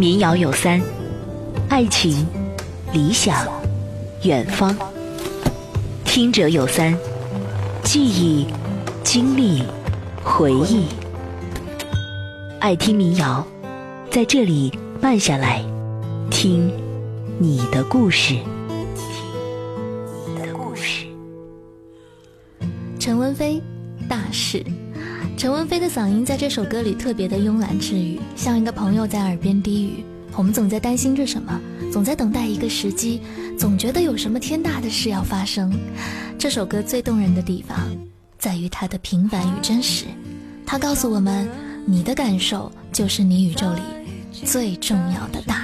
民谣有三：爱情、理想、远方。听者有三：记忆、经历、回忆。爱听民谣，在这里慢下来，听你的故事。 陈文飞，大事。陈文飞的嗓音在这首歌里特别的慵懒治愈，像一个朋友在耳边低语。我们总在担心着什么，总在等待一个时机，总觉得有什么天大的事要发生。这首歌最动人的地方在于它的平凡与真实，它告诉我们，你的感受就是你宇宙里最重要的大